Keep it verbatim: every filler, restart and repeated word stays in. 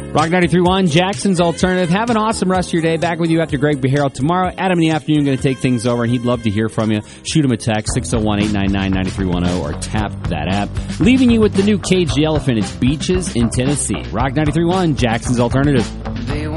Rock ninety-three point one, Jackson's Alternative. Have an awesome rest of your day. Back with you after Greg Beharrell tomorrow. Adam in the afternoon going to take things over, and he'd love to hear from you. Shoot him a text, six oh one, eight nine nine, nine three one oh, or tap that app. Leaving you with the new Cage the Elephant. It's Beaches in Tennessee. Rock ninety-three point one, Jackson's Alternative.